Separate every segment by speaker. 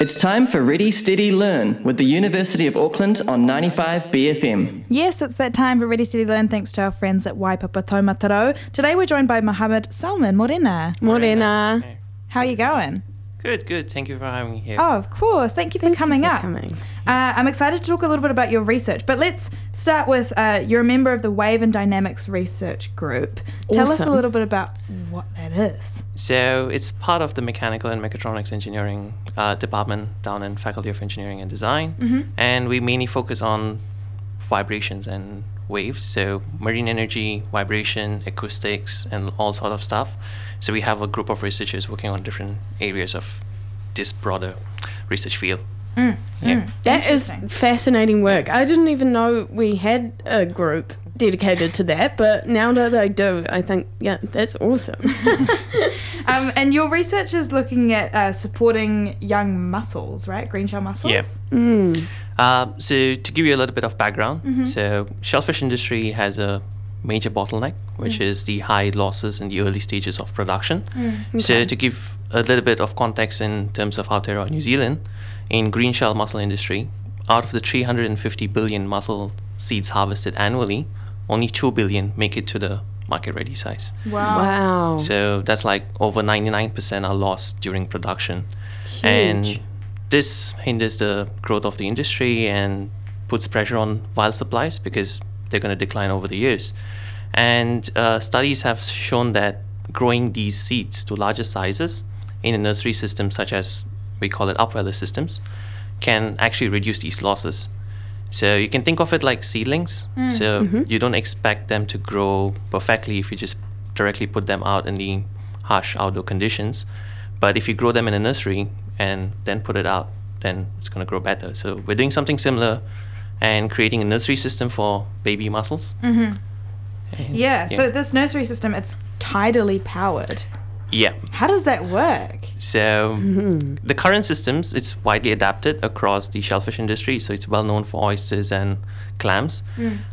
Speaker 1: It's time for Ready, Steady, Learn with the University of Auckland on 95 BFM.
Speaker 2: Yes, it's that time for Ready, Steady, Learn thanks to our friends at Waipapa Taumataro. Today we're joined by Mohammed Salman. Morena.
Speaker 3: Morena.
Speaker 2: How are you going?
Speaker 4: Good. Thank you for having me here.
Speaker 2: Oh, of course. Thank you for coming up. I'm excited to talk a little bit about your research, but let's start with you're a member of the Wave and Dynamics Research Group. Tell us a little bit about what that is.
Speaker 4: So it's part of the Mechanical and Mechatronics Engineering department down in Faculty of Engineering and Design, and we mainly focus on vibrations and waves, so marine energy, vibration, acoustics, and all sort of stuff. So we have a group of researchers working on different areas of this broader research field.
Speaker 3: That is fascinating work. I didn't even know we had a group dedicated to that, but now that I do, I think, that's awesome.
Speaker 2: And your research is looking at supporting young mussels, right? Green shell mussels?
Speaker 4: So to give you a little bit of background, so shellfish industry has a major bottleneck, which is the high losses in the early stages of production. So to give a little bit of context in terms of Aotearoa, New Zealand, in green shell mussel industry, out of the 350 billion mussel seeds harvested annually, only 2 billion make it to the market-ready size.
Speaker 3: Wow.
Speaker 4: So that's like over 99% are lost during production.
Speaker 3: Huge.
Speaker 4: And this hinders the growth of the industry and puts pressure on wild supplies because they're going to decline over the years. And studies have shown that growing these seeds to larger sizes in a nursery system, such as we call it upweller systems, can actually reduce these losses. So you can think of it like seedlings. So you don't expect them to grow perfectly if you just directly put them out in the harsh outdoor conditions. But if you grow them in a nursery and then put it out, then it's going to grow better. So we're doing something similar and creating a nursery system for baby mussels.
Speaker 2: So this nursery system, it's tidally powered.
Speaker 4: Yeah.
Speaker 2: How does that work?
Speaker 4: So the current systems, it's widely adapted across the shellfish industry. So it's well known for oysters and clams.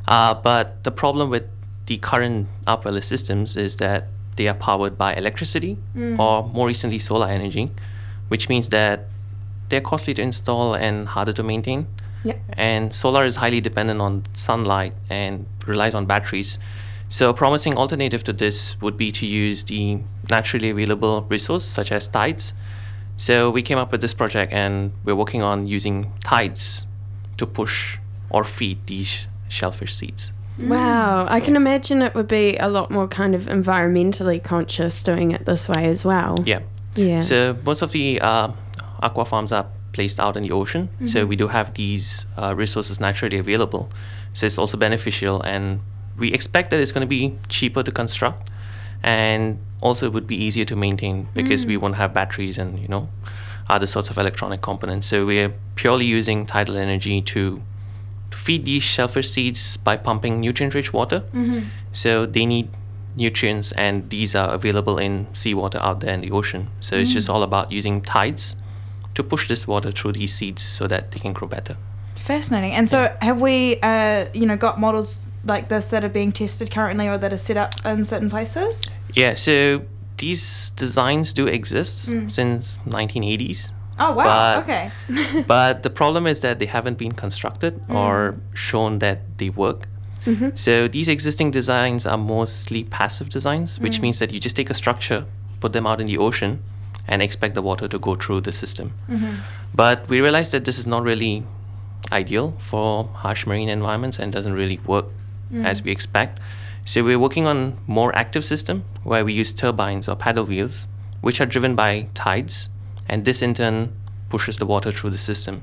Speaker 4: But the problem with the current upweller systems is that they are powered by electricity or more recently solar energy, which means that they're costly to install and harder to maintain. And solar is highly dependent on sunlight and relies on batteries. So a promising alternative to this would be to use the naturally available resource such as tides. So we came up with this project and we're working on using tides to push or feed these shellfish seeds.
Speaker 3: Wow. I can imagine it would be a lot more kind of environmentally conscious doing it this way as well.
Speaker 4: Yeah. So most of the aqua farms are placed out in the ocean. So we do have these resources naturally available. So it's also beneficial, and we expect that it's going to be cheaper to construct, and also it would be easier to maintain because we won't have batteries and other sorts of electronic components. So we're purely using tidal energy to feed these shellfish seeds by pumping nutrient-rich water. So they need nutrients, and these are available in seawater out there in the ocean. So it's just all about using tides to push this water through these seeds so that they can grow better.
Speaker 2: Fascinating. And so have we, got models like this that are being tested currently or that are set up in certain places?
Speaker 4: Yeah, so these designs do exist since 1980s.
Speaker 2: Oh, wow. Okay.
Speaker 4: But the problem is that they haven't been constructed or shown that they work. So these existing designs are mostly passive designs, which means that you just take a structure, put them out in the ocean, and expect the water to go through the system. But we realized that this is not really ideal for harsh marine environments and doesn't really work as we expect. So we're working on more active system where we use turbines or paddle wheels, which are driven by tides, and this in turn pushes the water through the system.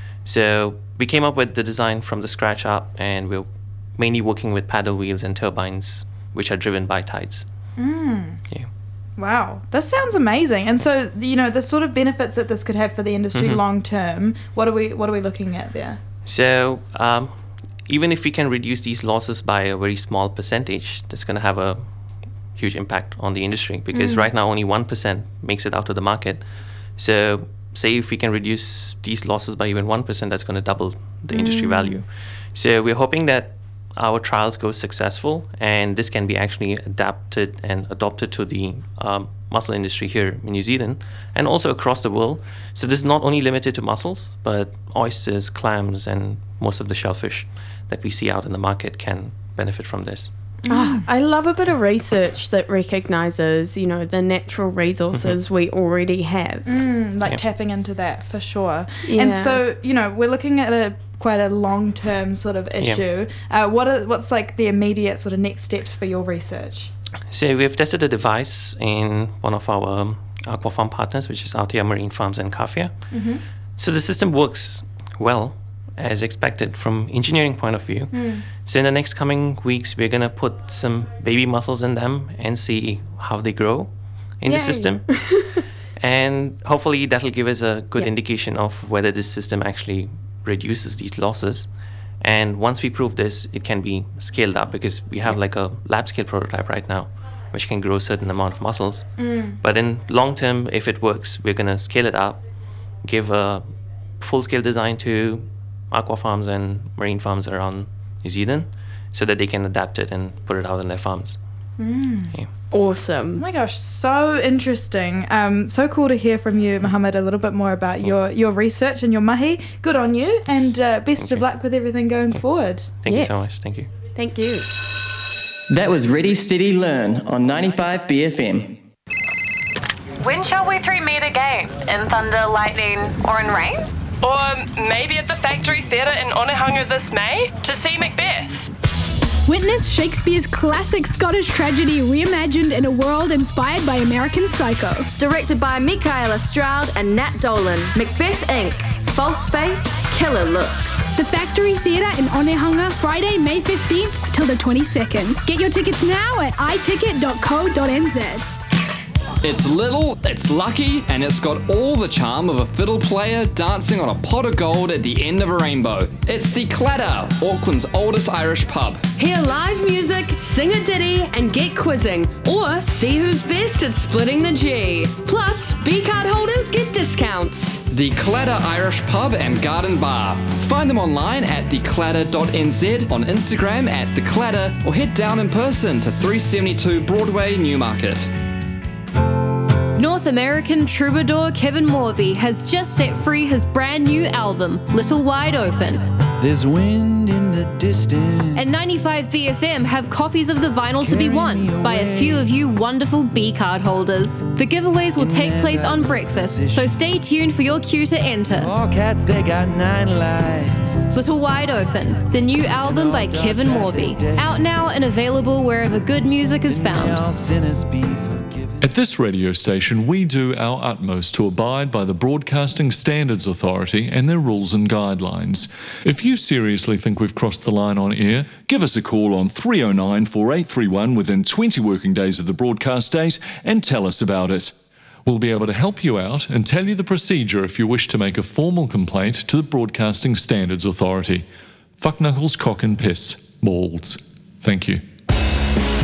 Speaker 4: So we came up with the design from the scratch up, and we're mainly working with paddle wheels and turbines, which are driven by tides. Yeah.
Speaker 2: Wow, this sounds amazing. And so, the sort of benefits that this could have for the industry long term, what are we looking at there?
Speaker 4: So even if we can reduce these losses by a very small percentage, that's going to have a huge impact on the industry, because right now only 1% makes it out to the market. So say if we can reduce these losses by even 1%, that's going to double the industry value. So we're hoping that our trials go successful, and this can be actually adapted and adopted to the mussel industry here in New Zealand and also across the world. So this is not only limited to mussels, but oysters, clams, and most of the shellfish that we see out in the market can benefit from this.
Speaker 3: I love a bit of research that recognises, you know, the natural resources we already have.
Speaker 2: Tapping into that for sure.
Speaker 3: Yeah.
Speaker 2: And so, you know, we're looking at quite a long-term sort of issue. What's like the immediate sort of next steps for your research?
Speaker 4: So we've tested a device in one of our aquafarm partners, which is Aotea Marine Farms in Kawhia. So the system works well, as expected from engineering point of view. So in the next coming weeks, we're going to put some baby mussels in them and see how they grow in the system. And hopefully that'll give us a good indication of whether this system actually reduces these losses. And once we prove this, it can be scaled up because we have like a lab scale prototype right now, which can grow a certain amount of mussels. But in long term, if it works, we're going to scale it up, give a full scale design to aqua farms and marine farms around New Zealand so that they can adapt it and put it out in their farms.
Speaker 3: Awesome.
Speaker 2: Oh my gosh, so interesting. So cool to hear from you, Mohammed, a little bit more about your research and your mahi. Good on you, and best of luck with everything going forward.
Speaker 4: Thank you so much. Thank you.
Speaker 3: Thank you.
Speaker 1: That was Ready, Steady, Learn on 95 BFM.
Speaker 5: When shall we three meet again? In thunder, lightning, or in rain?
Speaker 6: Or maybe at the Factory Theatre in Onehunga this May to see Macbeth.
Speaker 7: Witness Shakespeare's classic Scottish tragedy reimagined in a world inspired by American Psycho.
Speaker 8: Directed by Michaela Stroud and Nat Dolan. Macbeth Inc. False face, killer looks.
Speaker 7: The Factory Theatre in Onehunga, Friday, May 15th till the 22nd. Get your tickets now at iticket.co.nz.
Speaker 9: It's little, it's lucky, and it's got all the charm of a fiddle player dancing on a pot of gold at the end of a rainbow. It's the Clatter, Auckland's oldest Irish pub.
Speaker 8: Hear live music, sing a ditty, and get quizzing. Or see who's best at splitting the G. Plus, B-card holders get discounts.
Speaker 9: The Clatter Irish Pub and Garden Bar. Find them online at theclatter.nz, on Instagram at theclatter, or head down in person to 372 Broadway, Newmarket.
Speaker 10: North American troubadour Kevin Morby has just set free his brand new album, Little Wide Open.
Speaker 11: There's wind in the distance.
Speaker 10: And 95 BFM have copies of the vinyl to be won by a few of you wonderful B-card holders. The giveaways will take place on breakfast, so stay tuned for your cue to enter.
Speaker 11: All cats, they got 9 lives.
Speaker 10: Little Wide Open, the new album by Kevin Morby. Out now and available wherever good music is found.
Speaker 11: All sinners be forgiven.
Speaker 12: At this radio station, we do our utmost to abide by the Broadcasting Standards Authority and their rules and guidelines. If you seriously think we've crossed the line on air, give us a call on 309 4831 within 20 working days of the broadcast date and tell us about it. We'll be able to help you out and tell you the procedure if you wish to make a formal complaint to the Broadcasting Standards Authority. Fuck knuckles, cock and piss. Balls. Thank you.